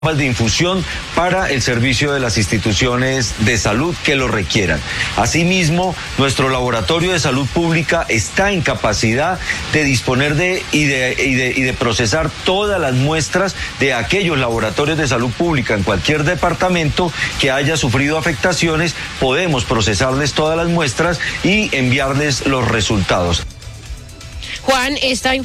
de infusión para el servicio de las instituciones de salud que lo requieran. Asimismo, nuestro laboratorio de salud pública está en capacidad de disponer y de procesar todas las muestras de aquellos laboratorios de salud pública en cualquier departamento que haya sufrido afectaciones. Podemos procesarles todas las muestras y enviarles los resultados. Juan, esta